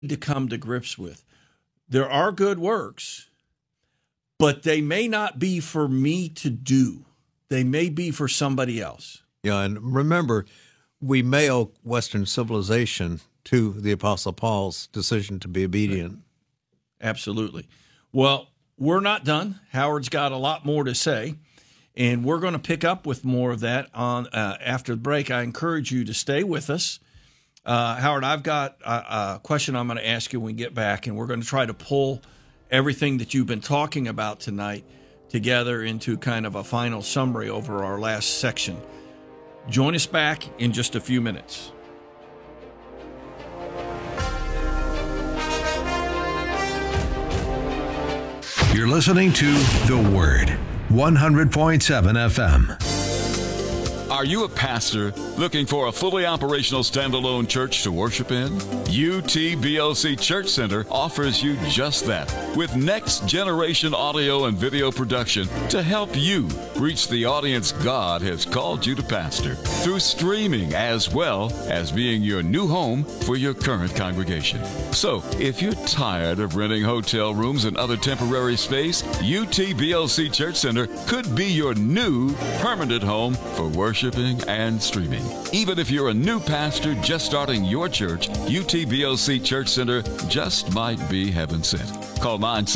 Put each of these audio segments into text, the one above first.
to come to grips with. There are good works, but they may not be for me to do. They may be for somebody else. Yeah, and remember, we may owe Western civilization to the Apostle Paul's decision to be obedient. Right. Absolutely. Well, we're not done. Howard's got a lot more to say, and we're going to pick up with more of that on after the break. I encourage you to stay with us. Howard, I've got a question I'm going to ask you when we get back, and we're going to try to pull everything that you've been talking about tonight together into kind of a final summary over our last section. Join us back in just a few minutes. You're listening to The Word, 100.7 FM. Are you a pastor looking for a fully operational standalone church to worship in? UTBLC Church Center offers you just that, with next generation audio and video production to help you reach the audience God has called you to pastor through streaming, as well as being your new home for your current congregation. So, if you're tired of renting hotel rooms and other temporary space, UTBLC Church Center could be your new permanent home for worshiping and streaming. Even if you're a new pastor just starting your church, UTBLC Church Center just might be heaven sent. Call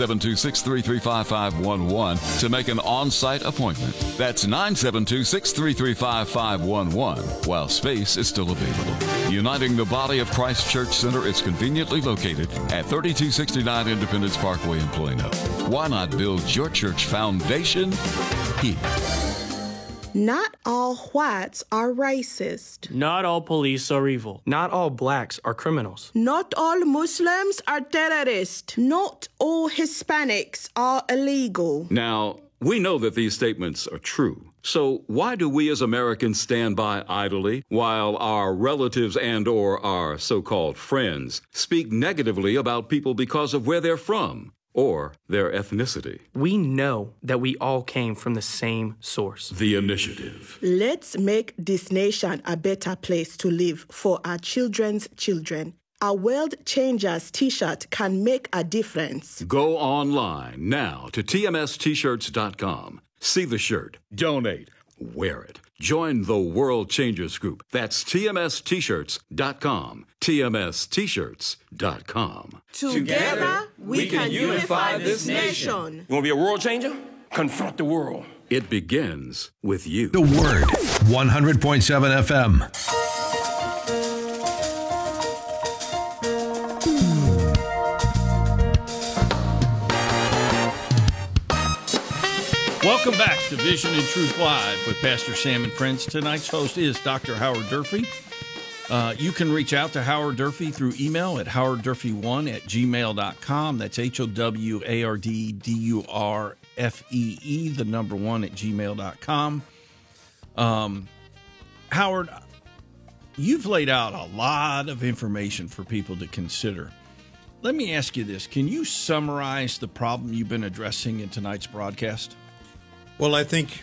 972-633-5511 to make an on-site appointment. That's 972-633-5511 while space is still available. Uniting the body of Christ Church Center is conveniently located at 3269 Independence Parkway in Plano. Why not build your church foundation here? Not all whites are racist. Not all police are evil. Not all blacks are criminals. Not all Muslims are terrorists. Not all Hispanics are illegal. Now, we know that these statements are true. So why do we as Americans stand by idly while our relatives and/or our so-called friends speak negatively about people because of where they're from or their ethnicity? We know that we all came from the same source. The initiative. Let's make this nation a better place to live for our children's children. A World Changers t-shirt can make a difference. Go online now to tmst-shirts.com. See the shirt. Donate. Wear it. Join the World Changers group. That's tmst-shirts.com. tmst-shirts.com. Together, we can unify this nation. You want to be a world changer? Confront the world. It begins with you. The Word, 100.7 FM. Welcome back to Vision and Truth Live with Pastor Sam and Friends. Tonight's host is Dr. Howard Durfee. You can reach out to Howard Durfee through email at howarddurfee1@gmail.com. That's HOWARDDURFEE, the number 1 at gmail.com. Howard, you've laid out a lot of information for people to consider. Let me ask you this. Can you summarize the problem you've been addressing in tonight's broadcast? Well, I think,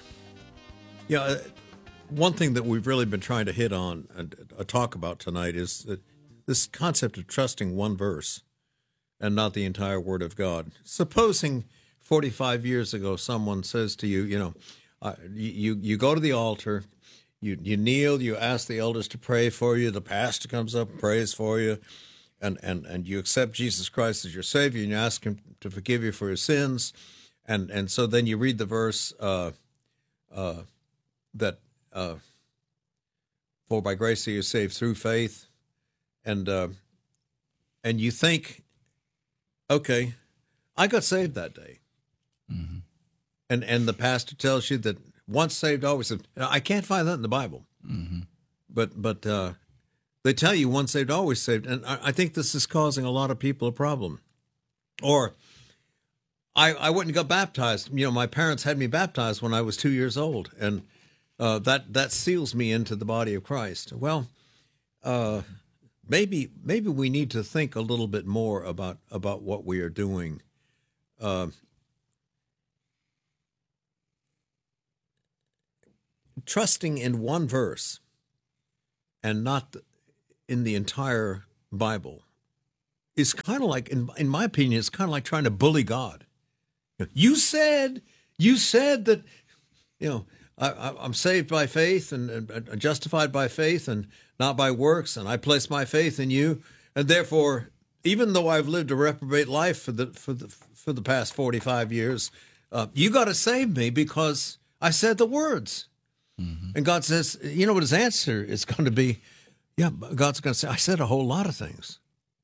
one thing that we've really been trying to hit on and talk about tonight is that this concept of trusting one verse and not the entire Word of God. Supposing 45 years ago someone says to you, you go to the altar, you kneel, you ask the elders to pray for you, the pastor comes up and prays for you, and you accept Jesus Christ as your Savior, and you ask Him to forgive you for your sins. And so then you read the verse that for by grace are you saved through faith, and you think, okay, I got saved that day, mm-hmm. and the pastor tells you that once saved, always saved. Now, I can't find that in the Bible, mm-hmm. but they tell you once saved, always saved, and I think this is causing a lot of people a problem, or. I went and got baptized. My parents had me baptized when I was 2 years old, and that seals me into the body of Christ. Well, maybe we need to think a little bit more about what we are doing. Trusting in one verse and not in the entire Bible is kind of like, in my opinion, it's kind of like trying to bully God. You said that, I'm saved by faith and justified by faith and not by works, and I place my faith in you, and therefore, even though I've lived a reprobate life for the past 45 years, you got to save me because I said the words. Mm-hmm. And God says, you know what his answer is going to be? Yeah, God's going to say, I said a whole lot of things.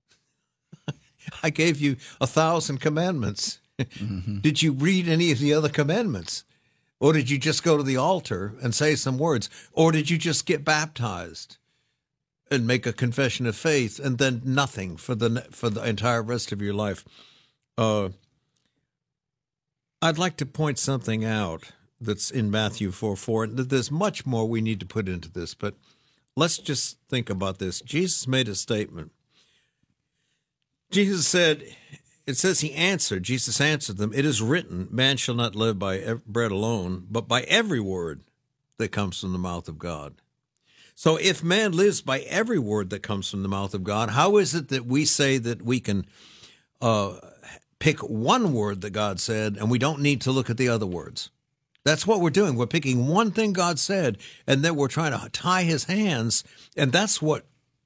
I gave you 1,000 commandments. Mm-hmm. Did you read any of the other commandments? Or did you just go to the altar and say some words? Or did you just get baptized and make a confession of faith and then nothing for the entire rest of your life? I'd like to point something out that's in Matthew 4:4. There's much more we need to put into this, but let's just think about this. Jesus made a statement. Jesus said, Jesus answered them, "It is written, man shall not live by bread alone, but by every word that comes from the mouth of God." So if man lives by every word that comes from the mouth of God, how is it that we say that we can pick one word that God said and we don't need to look at the other words? That's what we're doing. We're picking one thing God said, and then we're trying to tie his hands, and that's what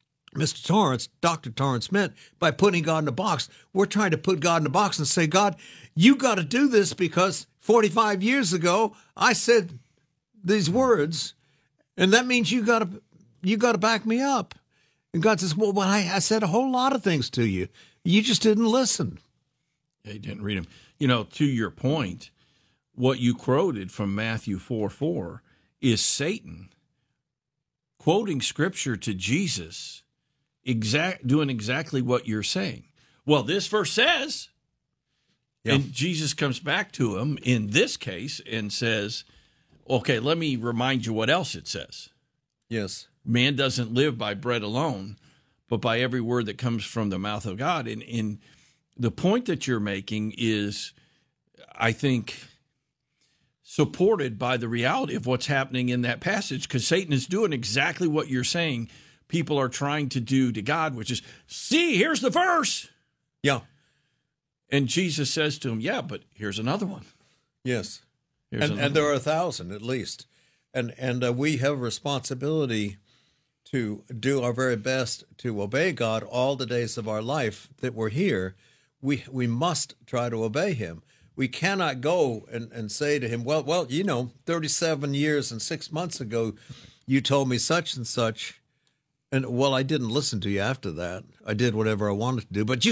Dr. Torrance meant by putting God in a box. We're trying to put God in a box and say, God, you got to do this because 45 years ago I said these words, and that means you got to back me up. And God says, well, I said a whole lot of things to you. You just didn't listen. Yeah, you didn't read them. To your point, what you quoted from Matthew 4:4 is Satan quoting Scripture to Jesus, doing exactly what you're saying. Well, this verse says, and Jesus comes back to him in this case and says, okay, let me remind you what else it says. Yes. Man doesn't live by bread alone, but by every word that comes from the mouth of God. And the point that you're making is, I think, supported by the reality of what's happening in that passage, because Satan is doing exactly what you're saying people are trying to do to God, which is, see, here's the verse. Yeah. And Jesus says to him, yeah, but here's another one. Yes. And there are 1,000 at least. And we have a responsibility to do our very best to obey God all the days of our life that we're here. We must try to obey him. We cannot go and say to him, well, 37 years and 6 months ago, you told me such and such. And, well, I didn't listen to you after that. I did whatever I wanted to do. But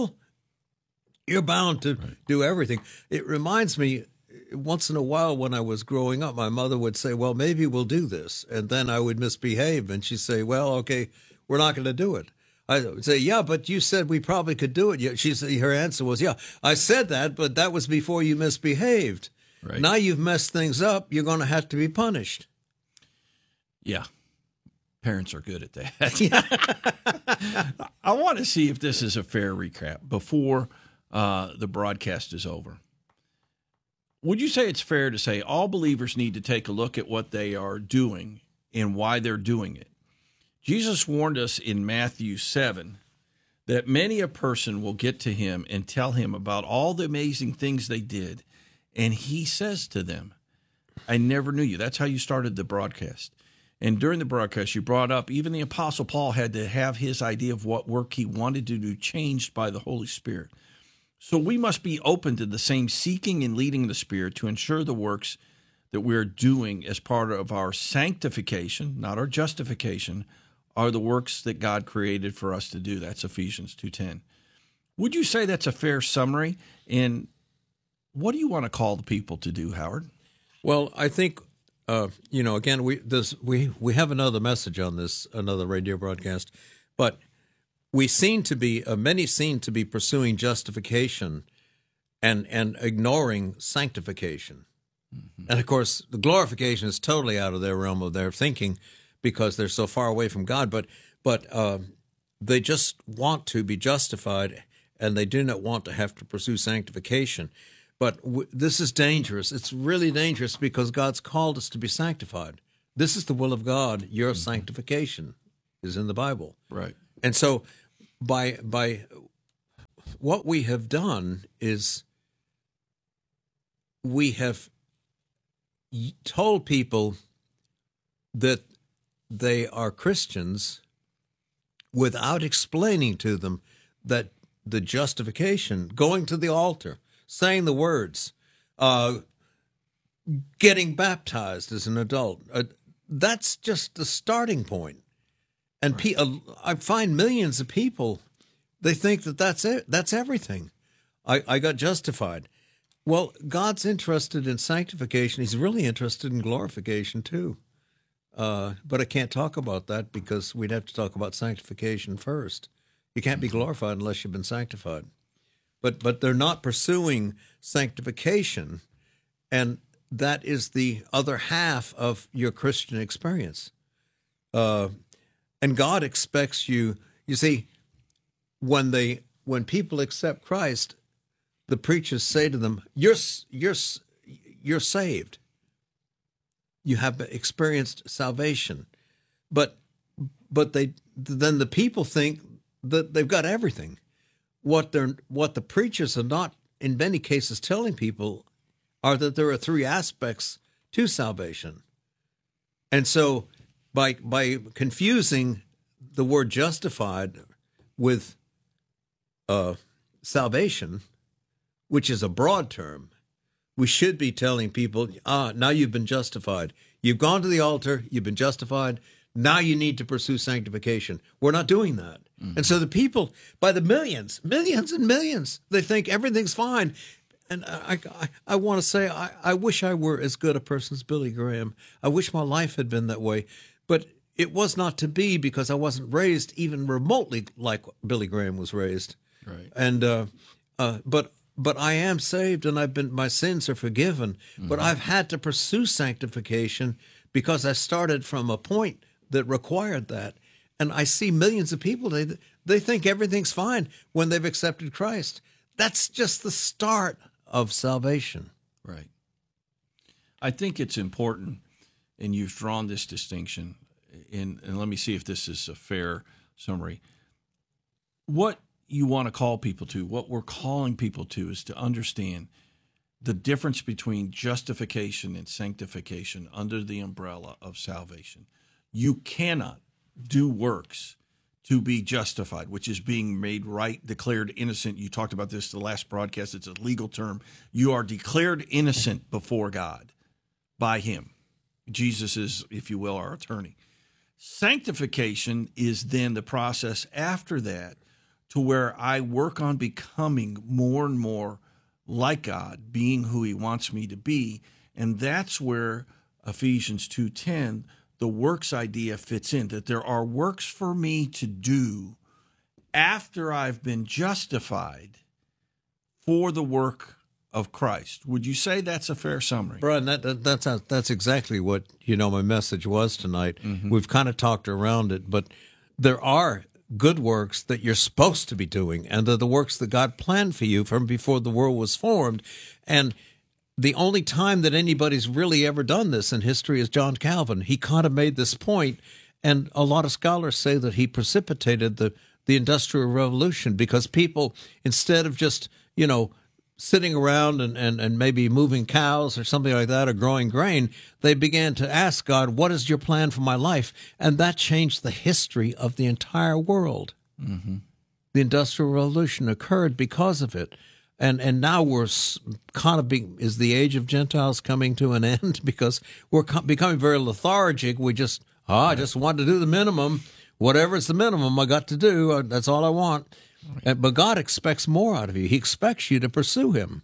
you're bound to do everything. It reminds me, once in a while when I was growing up, my mother would say, well, maybe we'll do this. And then I would misbehave. And she'd say, well, okay, we're not going to do it. I would say, yeah, but you said we probably could do it. Her answer was, yeah, I said that, but that was before you misbehaved. Right. Now you've messed things up. You're going to have to be punished. Yeah. Parents are good at that. I want to see if this is a fair recap before the broadcast is over. Would you say it's fair to say all believers need to take a look at what they are doing and why they're doing it? Jesus warned us in Matthew 7 that many a person will get to him and tell him about all the amazing things they did, and he says to them, I never knew you. That's how you started the broadcast. And during the broadcast, you brought up even the Apostle Paul had to have his idea of what work he wanted to do changed by the Holy Spirit. So we must be open to the same seeking and leading of the Spirit to ensure the works that we're doing as part of our sanctification, not our justification, are the works that God created for us to do. That's Ephesians 2:10. Would you say that's a fair summary? And what do you want to call the people to do, Howard? Well, I think again, we have another message on this, another radio broadcast, but many seem to be pursuing justification and ignoring sanctification. Mm-hmm. And of course, the glorification is totally out of their realm of their thinking because they're so far away from God. But they just want to be justified, and they do not want to have to pursue sanctification. But this is dangerous. It's really dangerous because God's called us to be sanctified. This is the will of God. Your sanctification is in the Bible. Right. And so by what we have done is we have told people that they are Christians without explaining to them that the justification, going to the altar, saying the words, getting baptized as an adult, that's just the starting point. And I find millions of people, they think that that's it. That's everything. I got justified. Well, God's interested in sanctification. He's really interested in glorification too. But I can't talk about that because we'd have to talk about sanctification first. You can't be glorified unless you've been sanctified. But they're not pursuing sanctification, and that is the other half of your Christian experience. And God expects you. You see, when people accept Christ, the preachers say to them, "You're saved. You have experienced salvation," but then the people think that they've got everything. What the preachers are not, in many cases, telling people are that there are three aspects to salvation, and so by confusing the word justified with salvation, which is a broad term, we should be telling people, now you've been justified. You've gone to the altar, you've been justified, now you need to pursue sanctification. We're not doing that. Mm-hmm. And so the people, by the millions and millions, they think everything's fine. And I want to say, I wish I were as good a person as Billy Graham. I wish my life had been that way. But it was not to be because I wasn't raised even remotely like Billy Graham was raised. Right. And but I am saved, and my sins are forgiven. Mm-hmm. But I've had to pursue sanctification because I started from a point that required that. And I see millions of people, they think everything's fine when they've accepted Christ. That's just the start of salvation. Right. I think it's important, and you've drawn this distinction, and let me see if this is a fair summary. What you want to call people to, what we're calling people to, is to understand the difference between justification and sanctification under the umbrella of salvation. You cannot do works to be justified, which is being made right, declared innocent. You talked about this the last broadcast. It's a legal term. You are declared innocent before God by him. Jesus is, if you will, our attorney. Sanctification is then the process after that, to where I work on becoming more and more like God, being who he wants me to be. And that's where Ephesians 2:10, the works idea, fits in, that there are works for me to do after I've been justified for the work of Christ. Would you say that's a fair summary? Brian, that's exactly what, my message was tonight. Mm-hmm. We've kind of talked around it, but there are good works that you're supposed to be doing, and they're the works that God planned for you from before the world was formed. And the only time that anybody's really ever done this in history is John Calvin. He kind of made this point, and a lot of scholars say that he precipitated the Industrial Revolution, because people, instead of just, sitting around and maybe moving cows or something like that, or growing grain, they began to ask God, what is your plan for my life? And that changed the history of the entire world. Mm-hmm. The Industrial Revolution occurred because of it. And now we're kind of is the age of Gentiles coming to an end? Because we're becoming very lethargic. We just, I just want to do the minimum. Whatever's the minimum I got to do, that's all I want. But God expects more out of you. He expects you to pursue him.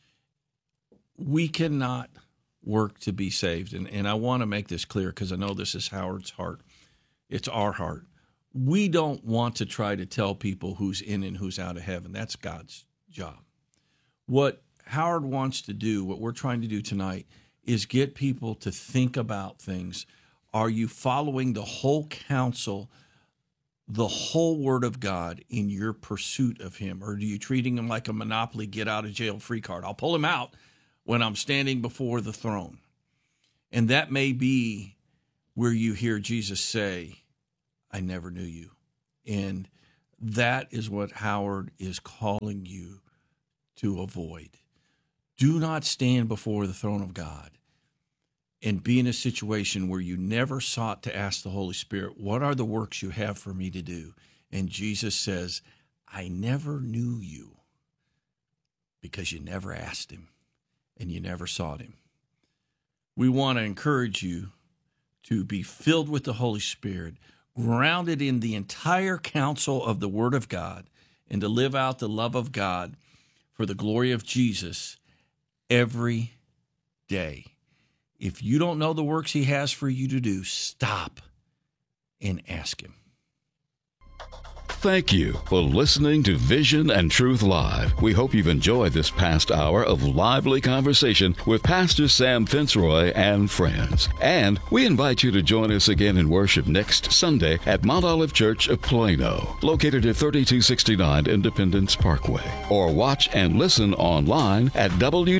We cannot work to be saved. And I want to make this clear, because I know this is Howard's heart. It's our heart. We don't want to try to tell people who's in and who's out of heaven. That's God's job. What Howard wants to do, what we're trying to do tonight, is get people to think about things. Are you following the whole counsel, the whole Word of God in your pursuit of him? Or are you treating him like a Monopoly get-out-of-jail-free card? I'll pull him out when I'm standing before the throne. And that may be where you hear Jesus say, I never knew you. And That is what Howard is calling you to avoid. Do not stand before the throne of God and be in a situation where you never sought to ask the Holy Spirit, what are the works you have for me to do? And Jesus says, I never knew you, because you never asked him and you never sought him. We want to encourage you to be filled with the Holy Spirit, grounded in the entire counsel of the Word of God, and to live out the love of God for the glory of Jesus every day. If you don't know the works he has for you to do, stop and ask him. Thank you for listening to Vision and Truth Live. We hope you've enjoyed this past hour of lively conversation with Pastor Sam Fitzroy and friends. And we invite you to join us again in worship next Sunday at Mount Olive Church of Plano, located at 3269 Independence Parkway. Or watch and listen online at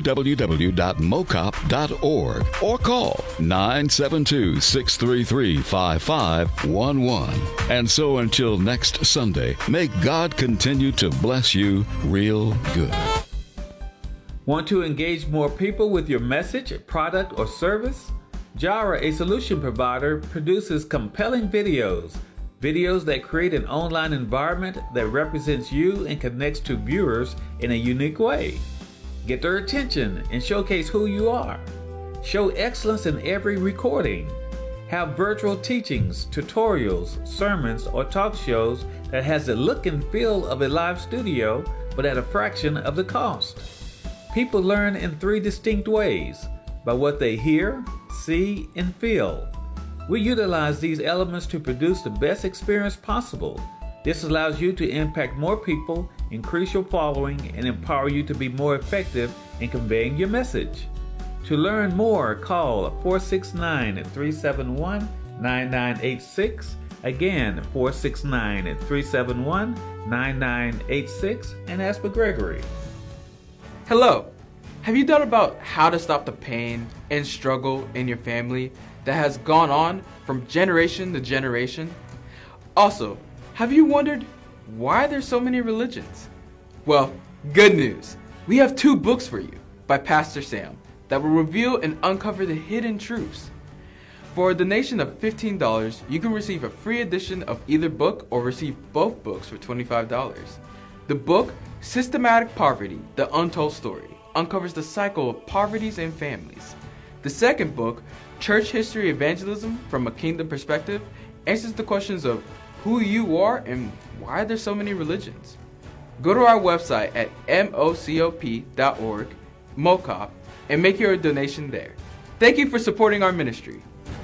www.mocop.org or call 972-633-5511. And so until next Sunday, may God continue to bless you real good. Want to engage more people with your message, product, or service? Jara, a solution provider, produces compelling videos that create an online environment that represents you and connects to viewers in a unique way. Get their attention and showcase who you are. Show excellence in every recording. Have virtual teachings, tutorials, sermons, or talk shows that has the look and feel of a live studio, but at a fraction of the cost. People learn in 3 distinct ways: by what they hear, see, and feel. We utilize these elements to produce the best experience possible. This allows you to impact more people, increase your following, and empower you to be more effective in conveying your message. To learn more, call 469-371-9986. Again, 469-371-9986, and ask for Gregory. Hello. Have you thought about how to stop the pain and struggle in your family that has gone on from generation to generation? Also, have you wondered why there's so many religions? Well, good news. We have 2 books for you by Pastor Sam that will reveal and uncover the hidden truths. For a donation of $15, you can receive a free edition of either book or receive both books for $25. The book, Systematic Poverty, The Untold Story, uncovers the cycle of poverties and families. The second book, Church History Evangelism from a Kingdom Perspective, answers the questions of who you are and why there's so many religions. Go to our website at mocop.org, MOCOP, and make your donation there. Thank you for supporting our ministry.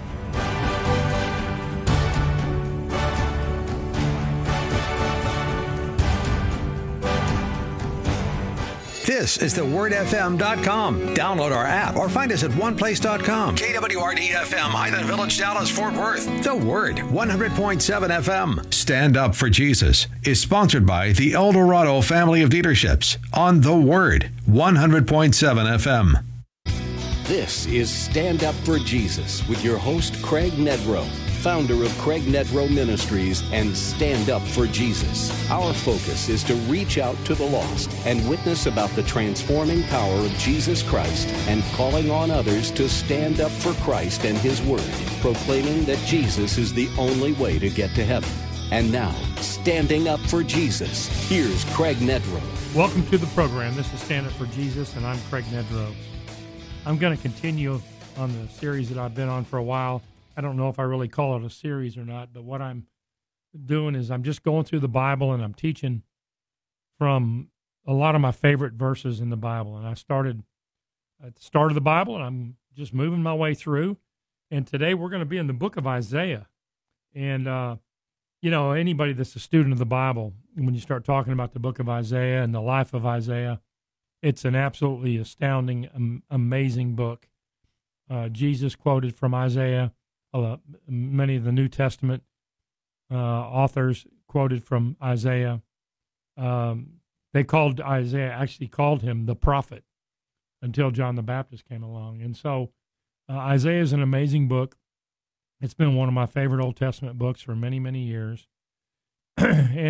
This is thewordfm.com. Download our app or find us at oneplace.com. KWRD FM, Highland Village, Dallas, Fort Worth. The Word, 100.7 FM. Stand Up for Jesus is sponsored by the El Dorado Family of Dealerships on The Word, 100.7 FM. This is Stand Up for Jesus with your host, Craig Nedrow, founder of Craig Nedrow Ministries and Stand Up for Jesus. Our focus is to reach out to the lost and witness about the transforming power of Jesus Christ and calling on others to stand up for Christ and His Word, proclaiming that Jesus is the only way to get to heaven. And now, standing up for Jesus, here's Craig Nedrow. Welcome to the program. This is Stand Up for Jesus, and I'm Craig Nedrow. I'm going to continue on the series that I've been on for a while. I don't know if I really call it a series or not, but what I'm doing is I'm just going through the Bible and I'm teaching from a lot of my favorite verses in the Bible. And I started at the start of the Bible and I'm just moving my way through. And today we're going to be in the book of Isaiah. And, you know, anybody that's a student of the Bible, when you start talking about the book of Isaiah and the life of Isaiah, it's an absolutely astounding, amazing book. Jesus quoted from Isaiah. Many of the New Testament authors quoted from Isaiah. They called Isaiah, actually called him the prophet until John the Baptist came along. And so Isaiah is an amazing book. It's been one of my favorite Old Testament books for many, many years. And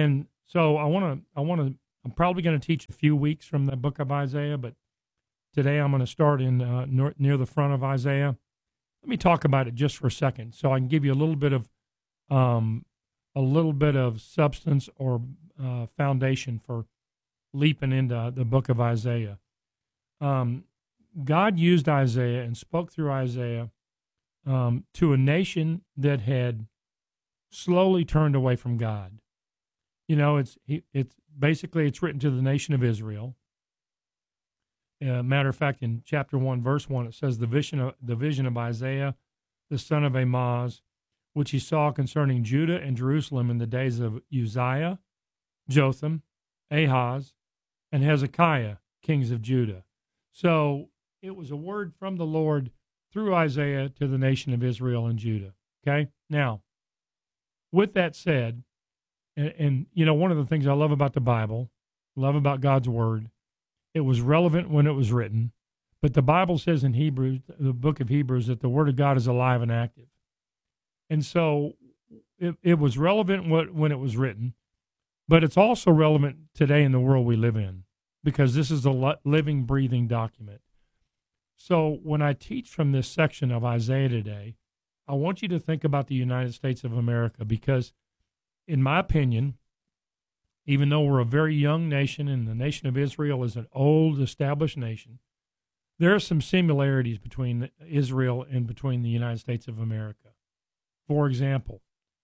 So I'm probably going to teach a few weeks from the book of Isaiah, but today I'm going to start in near the front of Isaiah. Let me talk about it just for a second, so I can give you a little bit of substance or foundation for leaping into the book of Isaiah. God used Isaiah and spoke through Isaiah to a nation that had slowly turned away from God. It's basically written to the nation of Israel. Matter of fact, in chapter 1, verse 1, it says, the vision of Isaiah, the son of Amoz, which he saw concerning Judah and Jerusalem in the days of Uzziah, Jotham, Ahaz, and Hezekiah, kings of Judah. So it was a word from the Lord through Isaiah to the nation of Israel and Judah. Okay? Now, with that said, and one of the things I love about the Bible, love about God's word, it was relevant when it was written, but the Bible says in Hebrews, the book of Hebrews, that the word of God is alive and active. And so it was relevant when it was written, but it's also relevant today in the world we live in, because this is a living, breathing document. So when I teach from this section of Isaiah today, I want you to think about the United States of America, because in my opinion, even though we're a very young nation and the nation of Israel is an old, established nation, there are some similarities between Israel and between the United States of America. For example,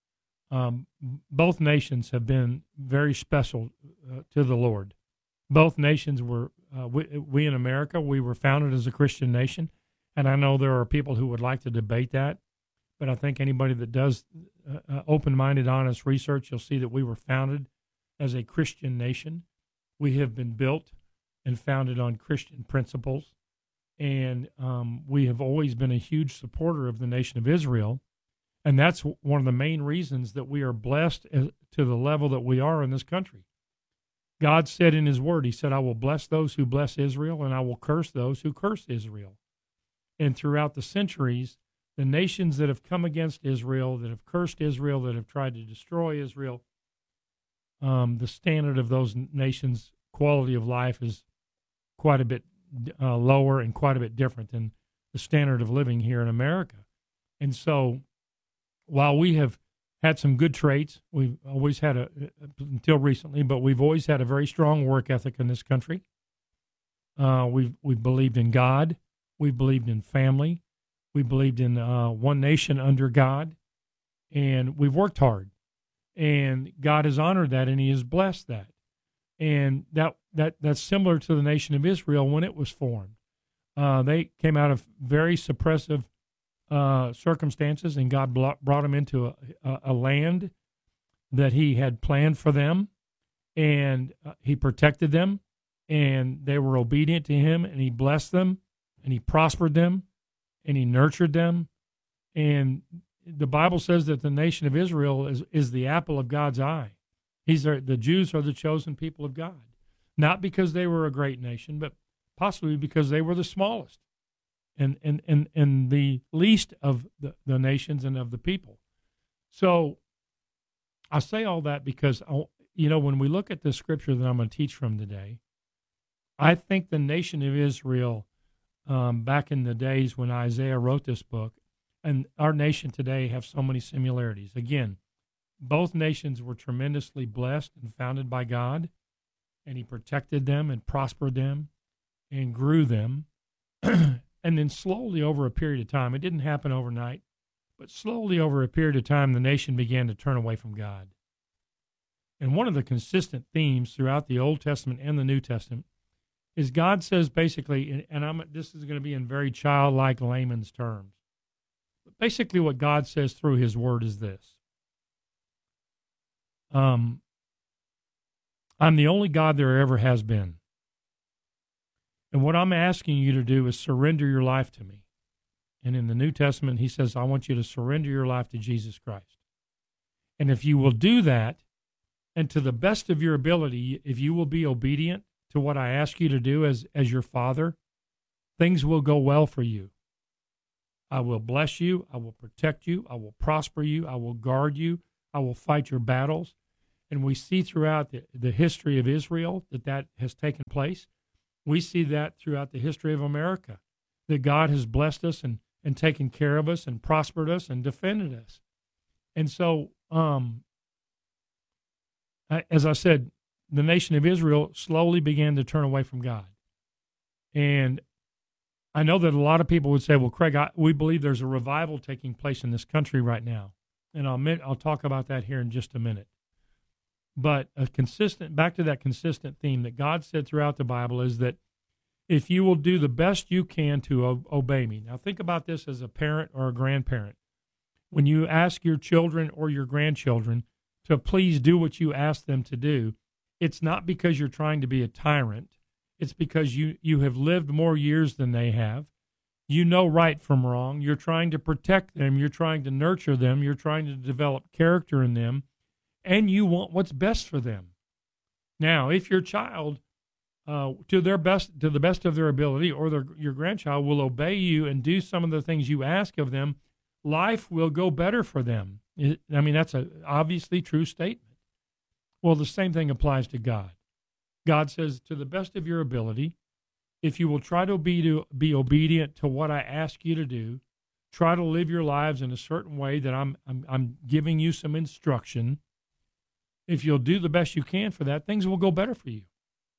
both nations have been very special to the Lord. Both nations were, we in America, we were founded as a Christian nation, and I know there are people who would like to debate that, but I think anybody that does open-minded, honest research, you'll see that we were founded as a Christian nation. We have been built and founded on Christian principles, and we have always been a huge supporter of the nation of Israel, and that's one of the main reasons that we are blessed to the level that we are in this country. God said in his word, he said, I will bless those who bless Israel, and I will curse those who curse Israel. And throughout the centuries, the nations that have come against Israel, that have cursed Israel, that have tried to destroy Israel, the standard of those nations' quality of life is quite a bit lower and quite a bit different than the standard of living here in America. And so while we have had some good traits, we've always had until recently, but we've always had a very strong work ethic in this country. We've believed in God. We've believed in family. We believed in one nation under God, and we've worked hard. And God has honored that, and he has blessed that. And that's similar to the nation of Israel when it was formed. They came out of very suppressive circumstances, and God brought them into a land that he had planned for them, and he protected them, and they were obedient to him, and he blessed them, and he prospered them, and he nurtured them. And the Bible says that the nation of Israel is the apple of God's eye. The Jews are the chosen people of God, not because they were a great nation, but possibly because they were the smallest and the least of the nations and of the people. So I say all that because, when we look at the scripture that I'm going to teach from today, I think the nation of Israel, back in the days when Isaiah wrote this book, and our nation today have so many similarities. Again, both nations were tremendously blessed and founded by God, and he protected them and prospered them and grew them. And then slowly over a period of time, it didn't happen overnight, but slowly over a period of time, the nation began to turn away from God. And one of the consistent themes throughout the Old Testament and the New Testament is God says basically, and this is going to be in very childlike layman's terms, but basically what God says through his word is this. I'm the only God there ever has been. And what I'm asking you to do is surrender your life to me. And in the New Testament, he says, I want you to surrender your life to Jesus Christ. And if you will do that, and to the best of your ability, if you will be obedient to what I ask you to do as your father, things will go well for you. I will bless you. I will protect you. I will prosper you. I will guard you. I will fight your battles. And we see throughout the history of Israel that has taken place. We see that throughout the history of America, that God has blessed us and taken care of us and prospered us and defended us. And so, as I said, the nation of Israel slowly began to turn away from God. And I know that a lot of people would say, well, Craig, we believe there's a revival taking place in this country right now. And I'll talk about that here in just a minute. But back to that consistent theme that God said throughout the Bible is that if you will do the best you can to obey me. Now think about this as a parent or a grandparent. When you ask your children or your grandchildren to please do what you ask them to do, it's not because you're trying to be a tyrant. It's because you have lived more years than they have. You know right from wrong. You're trying to protect them. You're trying to nurture them. You're trying to develop character in them. And you want what's best for them. Now, if your child, to the best of their ability, or your grandchild will obey you and do some of the things you ask of them, life will go better for them. That's an obviously true statement. Well, the same thing applies to God. God says, to the best of your ability, if you will try to be obedient to what I ask you to do, try to live your lives in a certain way that I'm giving you some instruction. If you'll do the best you can for that, things will go better for you.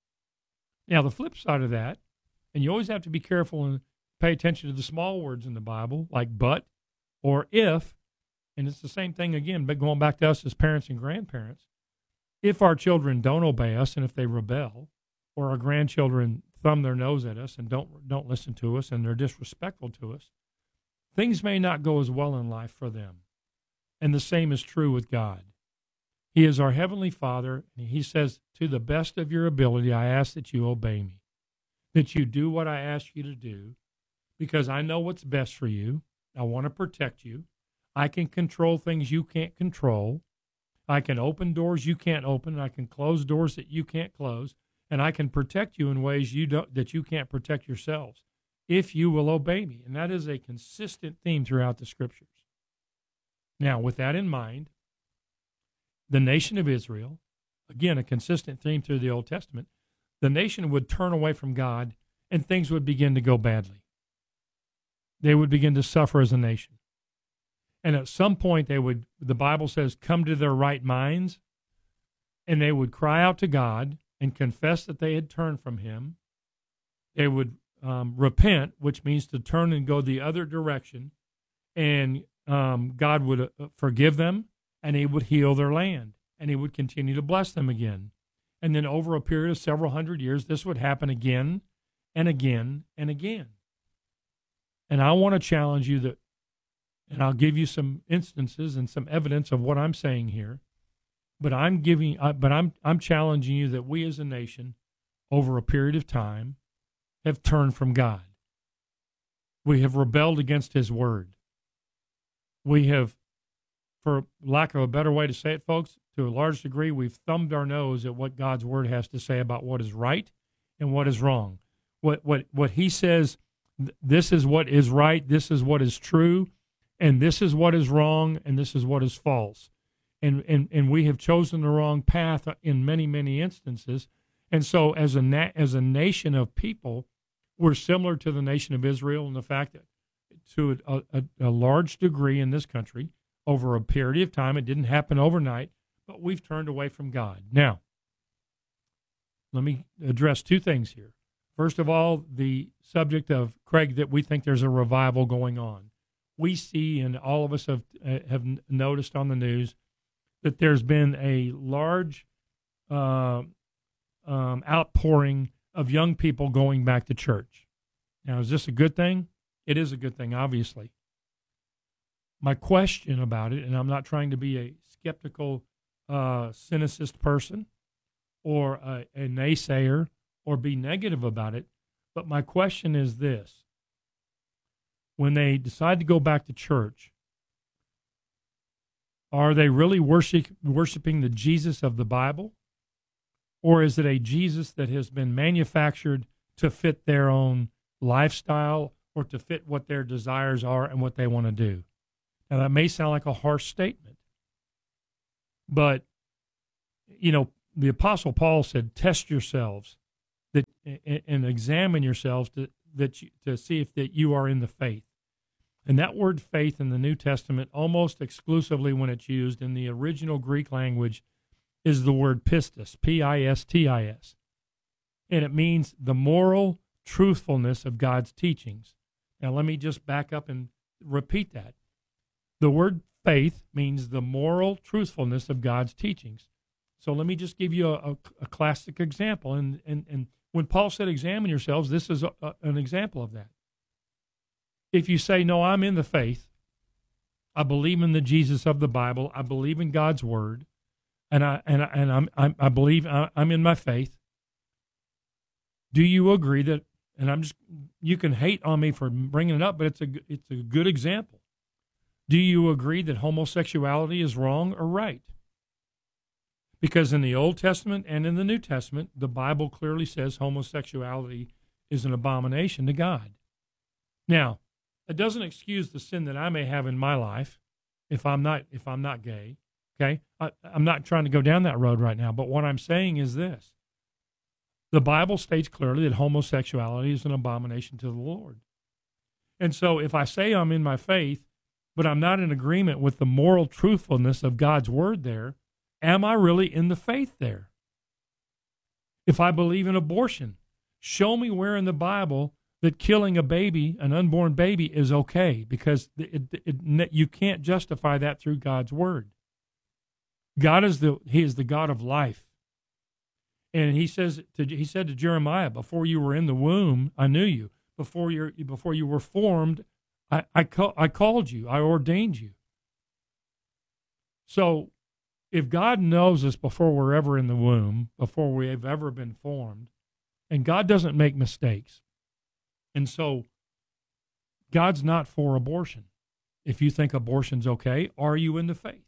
Now, the flip side of that, and you always have to be careful and pay attention to the small words in the Bible, like but or if, and it's the same thing again, but going back to us as parents and grandparents, if our children don't obey us and if they rebel, or our grandchildren thumb their nose at us and don't listen to us and they're disrespectful to us, things may not go as well in life for them. And the same is true with God. He is our Heavenly Father, and He says, to the best of your ability, I ask that you obey me, that you do what I ask you to do, because I know what's best for you. I want to protect you. I can control things you can't control. I can open doors you can't open, and I can close doors that you can't close, and I can protect you in ways that you can't protect yourselves, if you will obey me. And that is a consistent theme throughout the Scriptures. Now, with that in mind, the nation of Israel, again, a consistent theme through the Old Testament, the nation would turn away from God and things would begin to go badly. They would begin to suffer as a nation. And at some point the Bible says, come to their right minds, and they would cry out to God and confess that they had turned from Him. They would repent, which means to turn and go the other direction, and God would forgive them, and He would heal their land, and He would continue to bless them again. And then over a period of several hundred years, this would happen again and again and again. And I want to challenge you that, and I'll give you some instances and some evidence of what I'm saying here, but I'm challenging you that we as a nation, over a period of time, have turned from God. We have rebelled against His word. We have, for lack of a better way to say it, folks, to a large degree, we've thumbed our nose at what God's word has to say about what is right and what is wrong. What He says, this is what is right, this is what is true, and this is what is wrong, and this is what is false. And we have chosen the wrong path in many, many instances. And so as a nation of people, we're similar to the nation of Israel in the fact that to a large degree in this country, over a period of time, it didn't happen overnight, but we've turned away from God. Now, let me address two things here. First of all, the subject of, Craig, that we think there's a revival going on. We see, and all of us have noticed on the news, that there's been a large outpouring of young people going back to church. Now, is this a good thing? It is a good thing, obviously. My question about it, and I'm not trying to be a skeptical cynicist person or a naysayer or be negative about it, but my question is this. When they decide to go back to church, are they really worshiping the Jesus of the Bible? Or is it a Jesus that has been manufactured to fit their own lifestyle or to fit what their desires are and what they want to do? Now, that may sound like a harsh statement, but the Apostle Paul said, test yourselves and examine yourselves to see if that you are in the faith. And that word faith in the New Testament, almost exclusively when it's used in the original Greek language, is the word pistis, P-I-S-T-I-S. And it means the moral truthfulness of God's teachings. Now, let me just back up and repeat that. The word faith means the moral truthfulness of God's teachings. So let me just give you a classic example. And when Paul said examine yourselves, this is an example of that. If you say, no, I'm in the faith, I believe in the Jesus of the Bible, I believe in God's word, and I believe I'm in my faith, do you agree that, and you can hate on me for bringing it up, but it's a good example. Do you agree that homosexuality is wrong or right? Because in the Old Testament and in the New Testament, the Bible clearly says homosexuality is an abomination to God. Now, it doesn't excuse the sin that I may have in my life if I'm not gay. Okay, I'm not trying to go down that road right now, but what I'm saying is this: the Bible states clearly that homosexuality is an abomination to the Lord. And so, if I say I'm in my faith, but I'm not in agreement with the moral truthfulness of God's word there, am I really in the faith there? If I believe in abortion, show me where in the Bible that killing a baby, an unborn baby, is okay, because you can't justify that through God's word. He is the God of life. And he said to Jeremiah, before you were in the womb, I knew you. Before you were formed, I called you, I ordained you. So if God knows us before we're ever in the womb, before we have ever been formed, and God doesn't make mistakes, and so God's not for abortion. If you think abortion's okay, are you in the faith?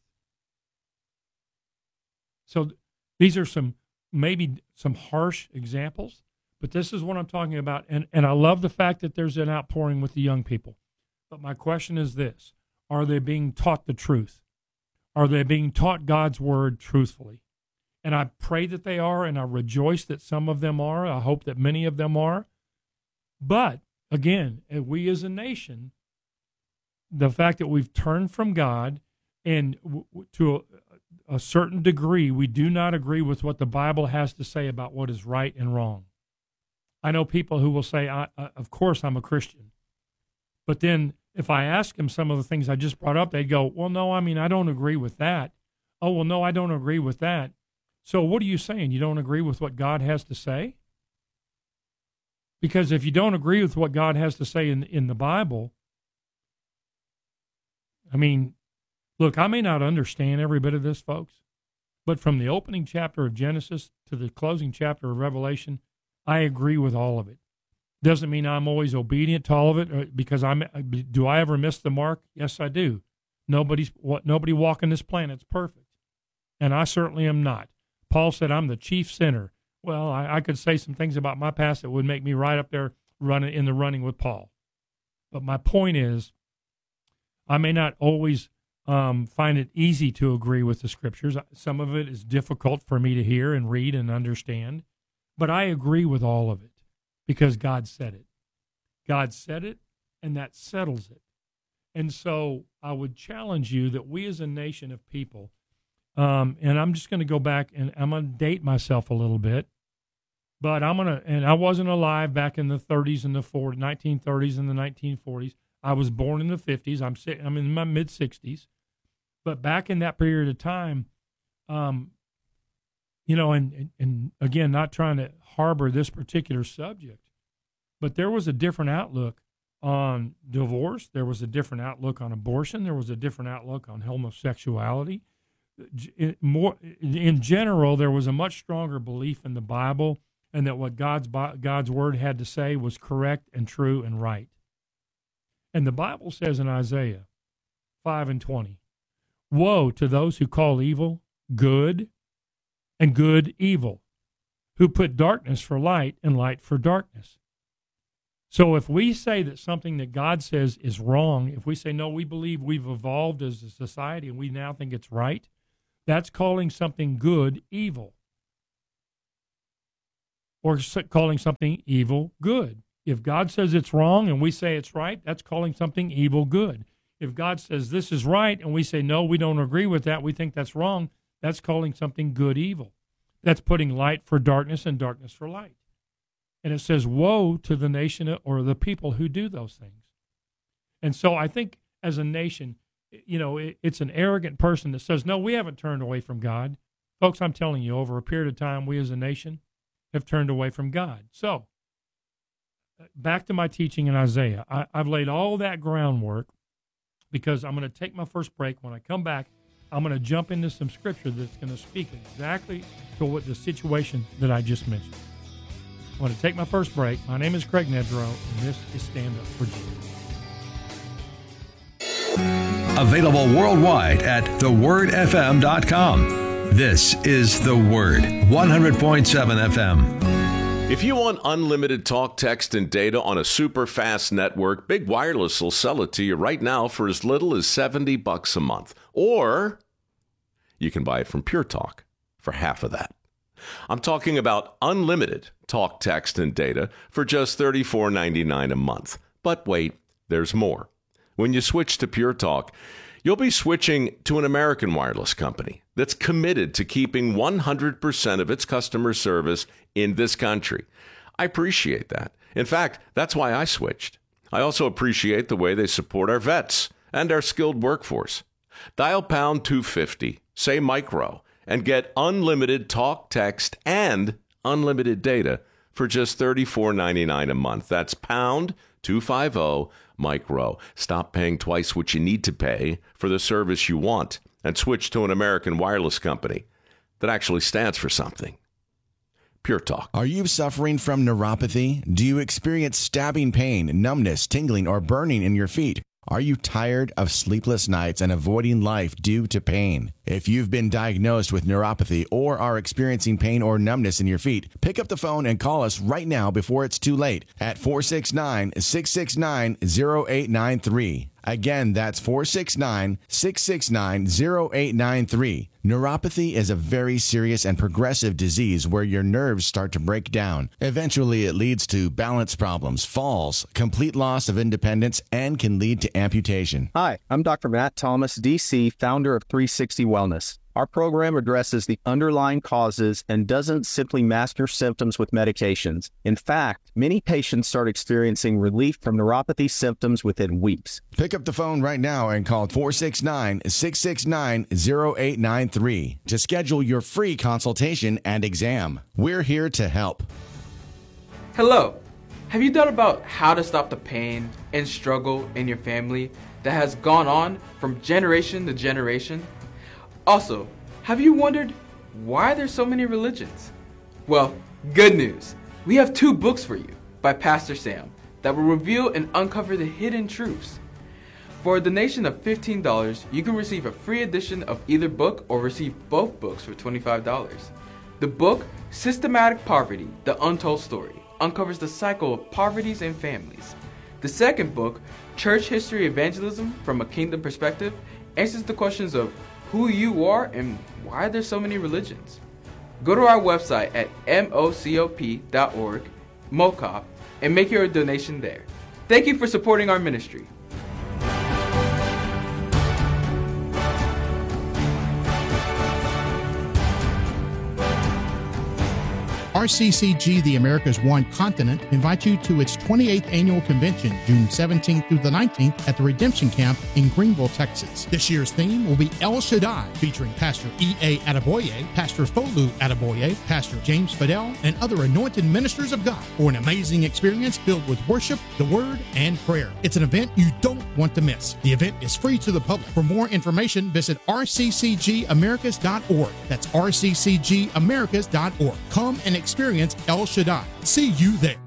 So these are maybe some harsh examples, but this is what I'm talking about. And I love the fact that there's an outpouring with the young people. But my question is this: are they being taught the truth? Are they being taught God's word truthfully? And I pray that they are, and I rejoice that some of them are. I hope that many of them are. But again, we as a nation, the fact that we've turned from God, and to a certain degree, we do not agree with what the Bible has to say about what is right and wrong. I know people who will say, of course I'm a Christian. But then if I ask them some of the things I just brought up, they'd go, well, no, I don't agree with that. Oh, well, no, I don't agree with that. So what are you saying? You don't agree with what God has to say? Because if you don't agree with what God has to say in the Bible, look, I may not understand every bit of this, folks, but from the opening chapter of Genesis to the closing chapter of Revelation, I agree with all of it. Doesn't mean I'm always obedient to all of it, because do I ever miss the mark? Yes, I do. Nobody walking this planet's perfect, and I certainly am not. Paul said I'm the chief sinner. Well, I could say some things about my past that would make me right up there in the running with Paul. But my point is, I may not always find it easy to agree with the scriptures. Some of it is difficult for me to hear and read and understand, but I agree with all of it because God said it. God said it, and that settles it. And so I would challenge you that we as a nation of people, and I'm just going to go back and I'm going to date myself a little bit, but and I wasn't alive back in the 30s and the 1930s and the 1940s. I was born in the 50s. I'm in my mid-60s. But back in that period of time, and again, not trying to harbor this particular subject, but there was a different outlook on divorce. There was a different outlook on abortion. There was a different outlook on homosexuality. In general, there was a much stronger belief in the Bible and that what God's word had to say was correct and true and right. And the Bible says in Isaiah 5:20, woe to those who call evil good and good evil, who put darkness for light and light for darkness. So if we say that something that God says is wrong, if we say, no, we believe we've evolved as a society and we now think it's right, That's calling something good evil. Or calling something evil good. If God says it's wrong and we say it's right, that's calling something evil good. If God says this is right and we say, no, we don't agree with that, we think that's wrong, that's calling something good evil. That's putting light for darkness and darkness for light. And it says, woe to the nation or the people who do those things. And so I think as a nation, it's an arrogant person that says, no, we haven't turned away from God. Folks, I'm telling you, over a period of time, we as a nation have turned away from God. So back to my teaching in Isaiah. I've laid all that groundwork because I'm going to take my first break. When I come back, I'm going to jump into some scripture that's going to speak exactly to what the situation that I just mentioned. I'm going to take my first break. My name is Craig Nedrow, and this is Stand Up for Jesus. Available worldwide at thewordfm.com. This is The Word, 100.7 FM. If you want unlimited talk, text, and data on a super fast network, Big Wireless will sell it to you right now for as little as $70 a month. Or you can buy it from Pure Talk for half of that. I'm talking about unlimited talk, text, and data for just $34.99 a month. But wait, there's more. When you switch to Pure Talk, you'll be switching to an American wireless company that's committed to keeping 100% of its customer service in this country. I appreciate that. In fact, that's why I switched. I also appreciate the way they support our vets and our skilled workforce. Dial pound 250, say micro, and get unlimited talk, text, and unlimited data for just $34.99 a month. That's pound 250 micro. Stop paying twice what you need to pay for the service you want and switch to an American wireless company that actually stands for something. Pure Talk. Are you suffering from neuropathy? Do you experience stabbing pain, numbness, tingling, or burning in your feet? Are you tired of sleepless nights and avoiding life due to pain? If you've been diagnosed with neuropathy or are experiencing pain or numbness in your feet, pick up the phone and call us right now before it's too late at 469-669-0893. Again, that's 469-669-0893. Neuropathy is a very serious and progressive disease where your nerves start to break down. Eventually, it leads to balance problems, falls, complete loss of independence, and can lead to amputation. Hi, I'm Dr. Matt Thomas, DC, founder of 360 Wellness. Our program addresses the underlying causes and doesn't simply mask your symptoms with medications. In fact, many patients start experiencing relief from neuropathy symptoms within weeks. Pick up the phone right now and call 469-669-0893 to schedule your free consultation and exam. We're here to help. Hello. Have you thought about how to stop the pain and struggle in your family that has gone on from generation to generation? Also, have you wondered why there's so many religions? Well, good news. We have 2 books for you by Pastor Sam that will reveal and uncover the hidden truths. For a donation of $15, you can receive a free edition of either book or receive both books for $25. The book, Systematic Poverty, The Untold Story, uncovers the cycle of poverties and families. The second book, Church History Evangelism from a Kingdom Perspective, answers the questions of who you are and why there's so many religions. Go to our website at mocop.org, MOCOP, and make your donation there. Thank you for supporting our ministry. RCCG, the America's One Continent, invites you to its 28th annual convention, June 17th through the 19th at the Redemption Camp in Greenville, Texas. This year's theme will be El Shaddai, featuring Pastor E.A. Adeboye, Pastor Folu Adeboye, Pastor James Fidel, and other anointed ministers of God for an amazing experience filled with worship, the Word, and prayer. It's an event you don't want to miss. The event is free to the public. For more information, visit rccgamericas.org. That's rccgamericas.org. Come and experience El Shaddai. See you there.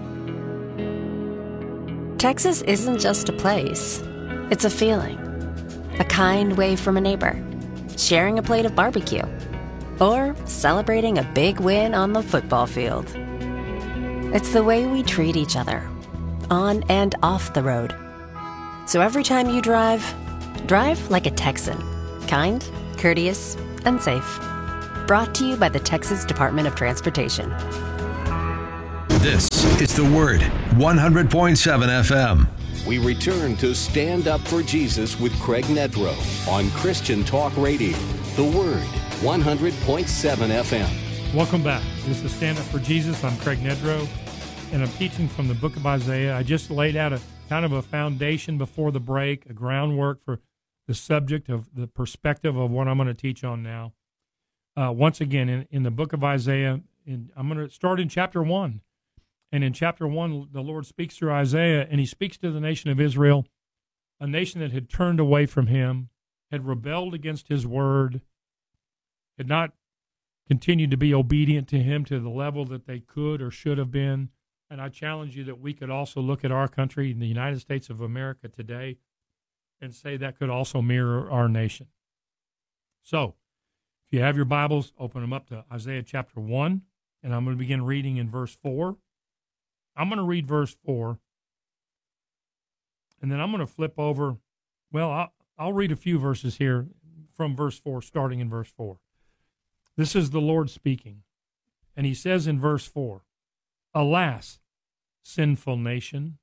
Texas isn't just a place. It's a feeling. A kind wave from a neighbor. Sharing a plate of barbecue. Or celebrating a big win on the football field. It's the way we treat each other. On and off the road. So every time you drive like a Texan. Kind, courteous, and safe. Brought to you by the Texas Department of Transportation. This is The Word, 100.7 FM. We return to Stand Up for Jesus with Craig Nedrow on Christian Talk Radio. The Word, 100.7 FM. Welcome back. This is Stand Up for Jesus. I'm Craig Nedrow, and I'm teaching from the book of Isaiah. I just laid out a kind of a foundation before the break, a groundwork for the subject of the perspective of what I'm going to teach on now. Once again, in the book of Isaiah, I'm going to start in chapter 1. And in chapter 1, the Lord speaks through Isaiah, and he speaks to the nation of Israel, a nation that had turned away from him, had rebelled against his word, had not continued to be obedient to him to the level that they could or should have been. And I challenge you that we could also look at our country, in the United States of America today, and say that could also mirror our nation. So, if you have your Bibles, open them up to Isaiah chapter 1, and I'm going to begin reading in verse 4. I'm going to read verse 4, and then I'm going to flip over. Well, I'll read a few verses here from verse 4, starting in verse 4. This is the Lord speaking, and he says in verse 4, "Alas, sinful nation,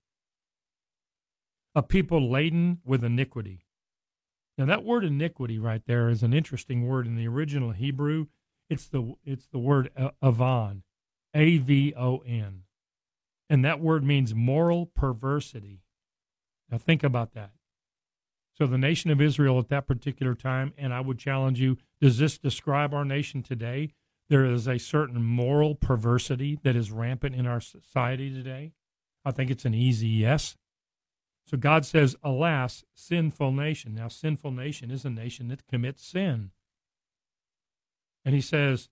a people laden with iniquity." Now, that word iniquity right there is an interesting word in the original Hebrew. It's the word avon, A-V-O-N. And that word means moral perversity. Now think about that. So the nation of Israel at that particular time, and I would challenge you, does this describe our nation today? There is a certain moral perversity that is rampant in our society today. I think it's an easy yes. So God says, alas, sinful nation. Now, sinful nation is a nation that commits sin. And he says,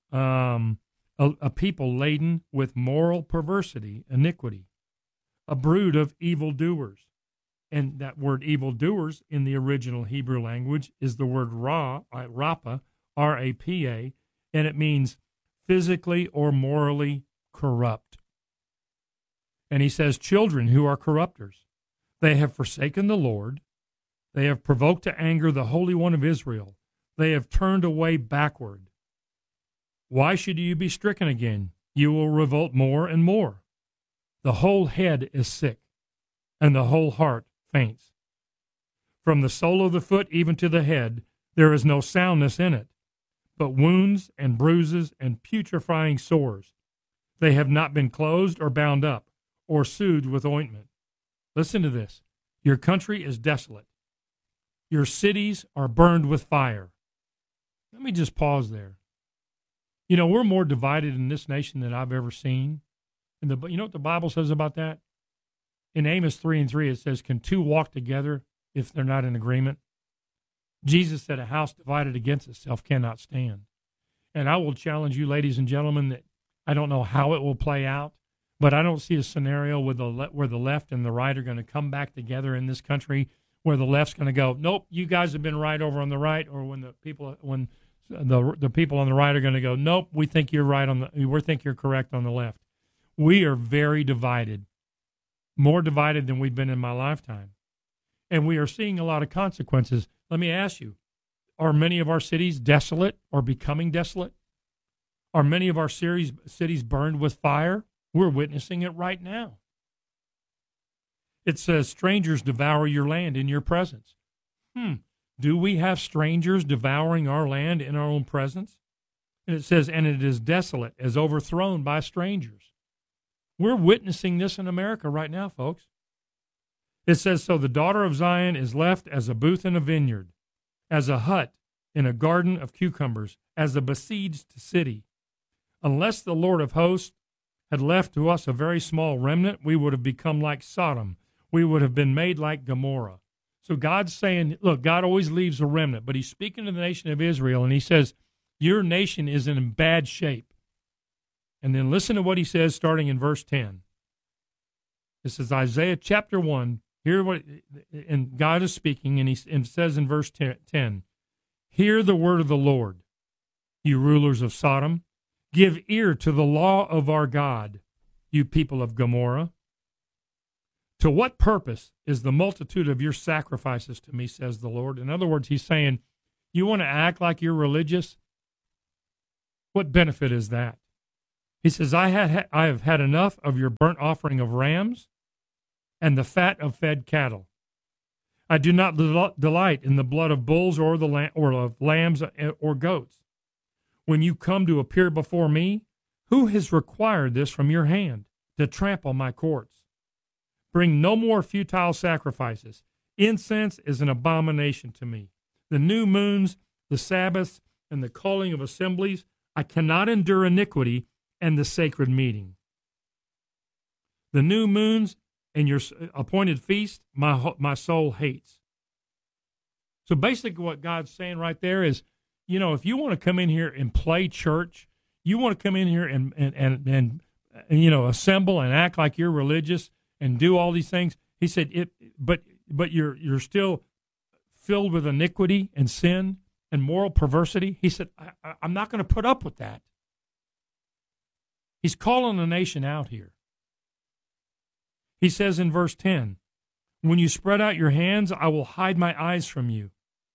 a people laden with moral perversity, iniquity, a brood of evildoers. And that word evildoers in the original Hebrew language is the word rapa, R-A-P-A, and it means physically or morally corrupt. And he says, children who are corrupters. They have forsaken the Lord. They have provoked to anger the Holy One of Israel. They have turned away backward. Why should you be stricken again? You will revolt more and more. The whole head is sick, and the whole heart faints. From the sole of the foot even to the head, there is no soundness in it, but wounds and bruises and putrefying sores. They have not been closed or bound up, or soothed with ointment. Listen to this. Your country is desolate. Your cities are burned with fire. Let me just pause there. You know, we're more divided in this nation than I've ever seen. And you know what the Bible says about that? In Amos 3:3, it says, can two walk together if they're not in agreement? Jesus said a house divided against itself cannot stand. And I will challenge you, ladies and gentlemen, that I don't know how it will play out, but I don't see a scenario where the left and the right are going to come back together in this country, where the left's going to go, nope, you guys have been right over on the right, or when the people on the right are going to go, nope, we think you're right we think you're correct on the left. We are very divided, more divided than we've been in my lifetime. And we are seeing a lot of consequences. Let me ask you, are many of our cities desolate or becoming desolate? Are many of our cities burned with fire? We're witnessing it right now. It says, strangers devour your land in your presence. Do we have strangers devouring our land in our own presence? And it says, and it is desolate, as overthrown by strangers. We're witnessing this in America right now, folks. It says, so the daughter of Zion is left as a booth in a vineyard, as a hut in a garden of cucumbers, as a besieged city. Unless the Lord of hosts had left to us a very small remnant, we would have become like Sodom. We would have been made like Gomorrah. So God's saying, look, God always leaves a remnant, but he's speaking to the nation of Israel, and he says, your nation is in bad shape. And then listen to what he says starting in verse 10. This is Isaiah chapter 1. And God is speaking, and he says in verse 10, hear the word of the Lord, you rulers of Sodom. Give ear to the law of our God, you people of Gomorrah. To what purpose is the multitude of your sacrifices to me, says the Lord? In other words, he's saying, You want to act like you're religious? What benefit is that? He says, I have had enough of your burnt offering of rams and the fat of fed cattle. I do not delight in the blood of bulls or of lambs or goats. When you come to appear before me, who has required this from your hand, to trample my courts? Bring no more futile sacrifices. Incense is an abomination to me. The new moons, the Sabbaths, and the calling of assemblies, I cannot endure iniquity and the sacred meeting. The new moons and your appointed feast, my soul hates. So basically what God's saying right there is, you know, if you want to come in here and play church, you want to come in here and you know, assemble and act like you're religious and do all these things. He said, but you're still filled with iniquity and sin and moral perversity. He said, I'm not going to put up with that. He's calling the nation out here. He says in verse 10, when you spread out your hands, I will hide my eyes from you.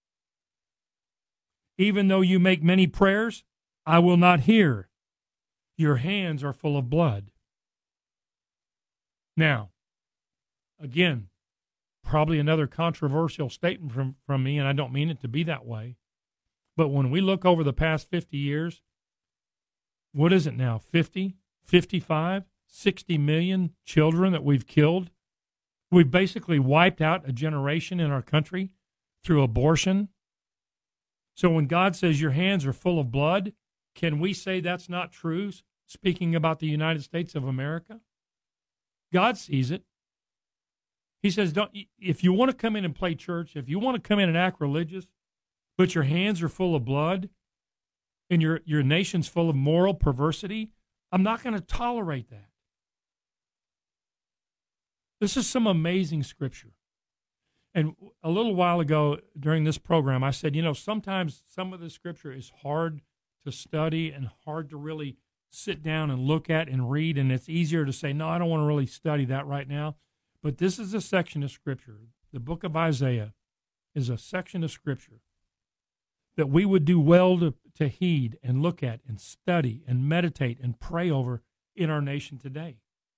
Even though you make many prayers, I will not hear. Your hands are full of blood. Now, again, probably another controversial statement from me, and I don't mean it to be that way. But when we look over the past 50 years, what is it now, 50, 55, 60 million children that we've killed? We've basically wiped out a generation in our country through abortion. So when God says your hands are full of blood, can we say that's not true, speaking about the United States of America? God sees it. He says, if you want to come in and play church, if you want to come in and act religious, but your hands are full of blood and your nation's full of moral perversity, I'm not going to tolerate that. This is some amazing scripture. And a little while ago during this program, I said, you know, sometimes some of the scripture is hard to study and hard to really sit down and look at and read, and it's easier to say, no, I don't want to really study that right now. But this is a section of scripture. The book of Isaiah is a section of scripture that we would do well to heed and look at and study and meditate and pray over in our nation today.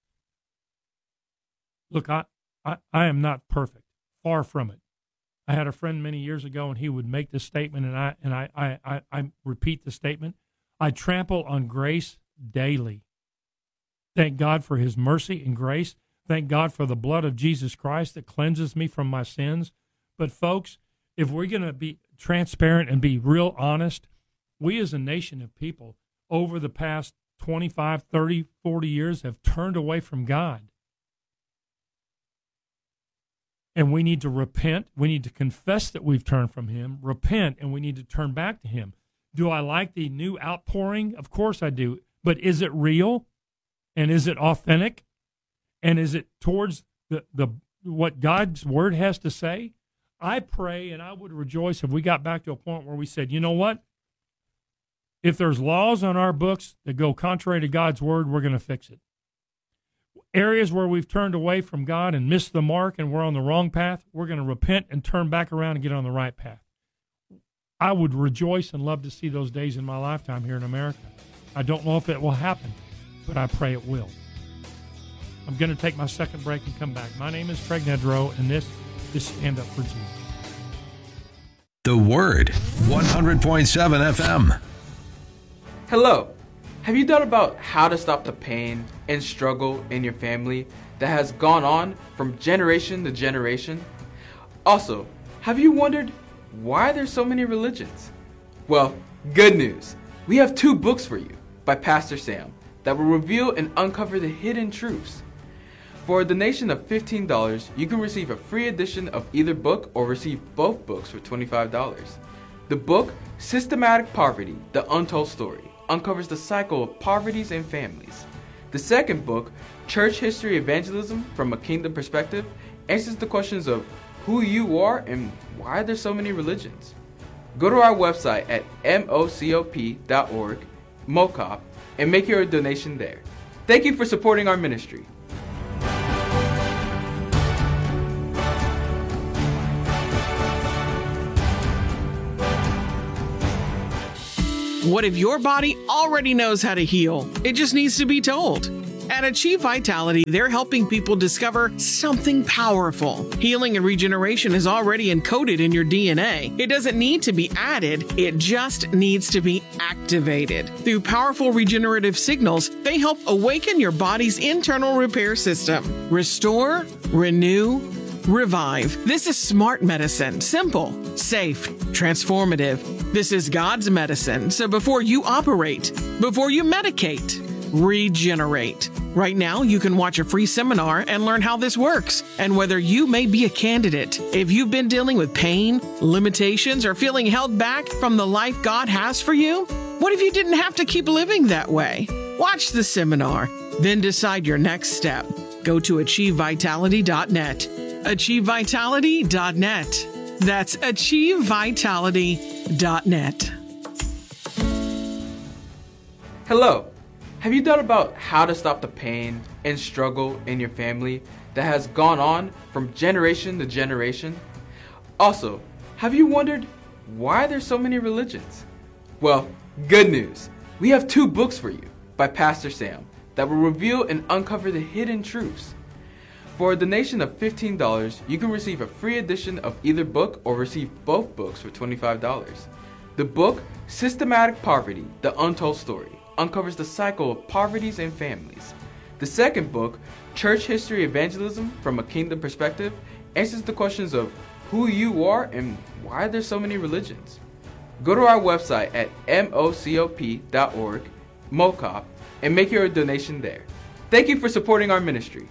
Look, I am not perfect. Far from it. I had a friend many years ago, and he would make this statement, and I repeat the statement. I trample on grace daily. Thank God for his mercy and grace. Thank God for the blood of Jesus Christ that cleanses me from my sins. But folks, if we're going to be transparent and be real honest, we as a nation of people over the past 25, 30, 40 years have turned away from God. And we need to repent. We need to confess that we've turned from him, repent, and we need to turn back to him. Do I like the new outpouring? Of course I do. But is it real? And is it authentic? And is it towards the what God's word has to say? I pray and I would rejoice if we got back to a point where we said, you know what? If there's laws on our books that go contrary to God's word, we're going to fix it. Areas where we've turned away from God and missed the mark and we're on the wrong path, we're going to repent and turn back around and get on the right path. I would rejoice and love to see those days in my lifetime here in America. I don't know if it will happen, but I pray it will. I'm going to take my second break and come back. My name is Craig Nedrow, and this is Stand Up for Jesus. The Word, 100.7 FM. Hello. Have you thought about how to stop the pain and struggle in your family that has gone on from generation to generation? Also, have you wondered why there's so many religions? Well, good news. We have 2 books for you by Pastor Sam that will reveal and uncover the hidden truths. For a donation of $15, you can receive a free edition of either book or receive both books for $25. The book, Systematic Poverty, The Untold Story, uncovers the cycle of poverties and families. The second book, Church History Evangelism from a Kingdom Perspective, answers the questions of who you are and why there's so many religions. Go to our website at mocop.org, MOCOP, and make your donation there. Thank you for supporting our ministry. What if your body already knows how to heal? It just needs to be told. At Achieve Vitality, they're helping people discover something powerful. Healing and regeneration is already encoded in your DNA. It doesn't need to be added, it just needs to be activated. Through powerful regenerative signals, they help awaken your body's internal repair system. Restore, renew, revive. This is smart medicine. Simple, safe, transformative. This is God's medicine. So before you operate, before you medicate, regenerate. Right now, you can watch a free seminar and learn how this works and whether you may be a candidate. If you've been dealing with pain, limitations, or feeling held back from the life God has for you, what if you didn't have to keep living that way? Watch the seminar, then decide your next step. Go to achievevitality.net. achievevitality.net. That's achievevitality.net. Hello. Have you thought about how to stop the pain and struggle in your family that has gone on from generation to generation? Also, have you wondered why there's so many religions? Well, good news. We have 2 books for you by Pastor Sam that will reveal and uncover the hidden truths. For a donation of $15, you can receive a free edition of either book or receive both books for $25. The book, Systematic Poverty, The Untold Story, uncovers the cycle of poverties and families. The second book, Church History Evangelism from a Kingdom Perspective, answers the questions of who you are and why there's so many religions. Go to our website at mocop.org, MOCOP, and make your donation there. Thank you for supporting our ministry.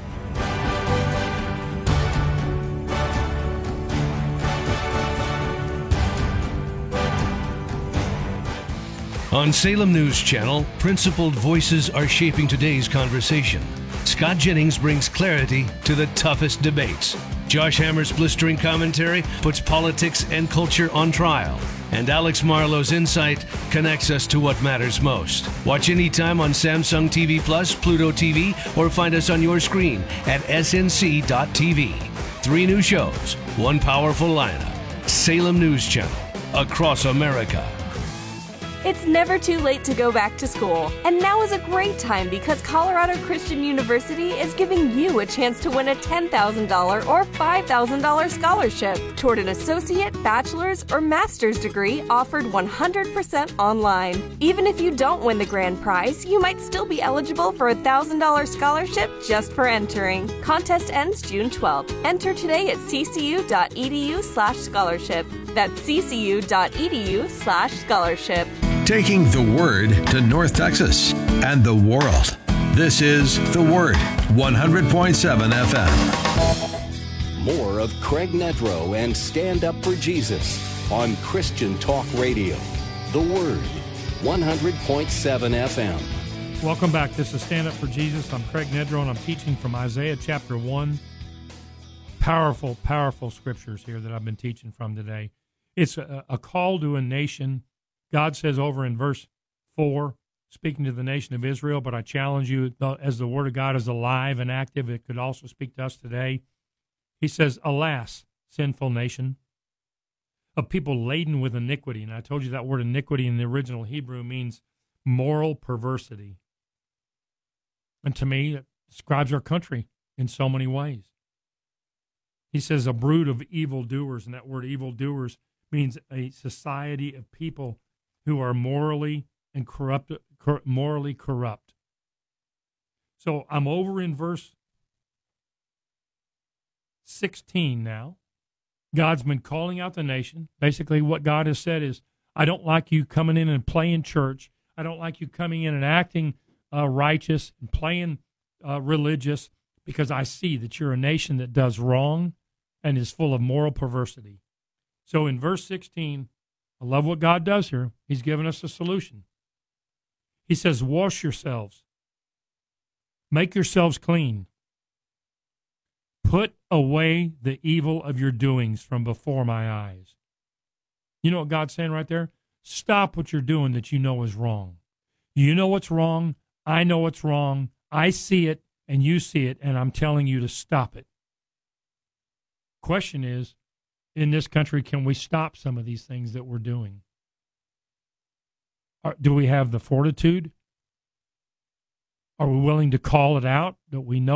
On Salem News Channel, principled voices are shaping today's conversation. Scott Jennings brings clarity to the toughest debates. Josh Hammer's blistering commentary puts politics and culture on trial. And Alex Marlowe's insight connects us to what matters most. Watch anytime on Samsung TV Plus, Pluto TV, or find us on your screen at snc.tv. 3 new shows, 1 powerful lineup. Salem News Channel, across America. It's never too late to go back to school, and now is a great time because Colorado Christian University is giving you a chance to win a $10,000 or $5,000 scholarship toward an associate, bachelor's, or master's degree offered 100% online. Even if you don't win the grand prize, you might still be eligible for a $1,000 scholarship just for entering. Contest ends June 12th. Enter today at ccu.edu/scholarship. That's ccu.edu/scholarship. Taking the Word to North Texas and the world. This is The Word, 100.7 FM. More of Craig Nedrow and Stand Up for Jesus on Christian Talk Radio. The Word, 100.7 FM. Welcome back. This is Stand Up for Jesus. I'm Craig Nedrow, and I'm teaching from Isaiah chapter 1. Powerful, powerful scriptures here that I've been teaching from today. It's a call to a nation. God says over in verse 4, speaking to the nation of Israel, but I challenge you, as the word of God is alive and active, it could also speak to us today. He says, alas, sinful nation, of people laden with iniquity. And I told you that word iniquity in the original Hebrew means moral perversity. And to me, it describes our country in so many ways. He says a brood of evildoers, and that word evildoers means a society of people who are morally corrupt. So I'm over in verse 16 now. God's been calling out the nation. Basically what God has said is, I don't like you coming in and playing church. I don't like you coming in and acting righteous and playing religious, because I see that you're a nation that does wrong and is full of moral perversity. So in verse 16, I love what God does here. He's given us a solution. He says, wash yourselves. Make yourselves clean. Put away the evil of your doings from before my eyes. You know what God's saying right there? Stop what you're doing that you know is wrong. You know what's wrong. I know what's wrong. I see it and you see it, and I'm telling you to stop it. Question is, in this country, can we stop some of these things that we're doing? Do we have the fortitude? Are we willing to call it out? Do we know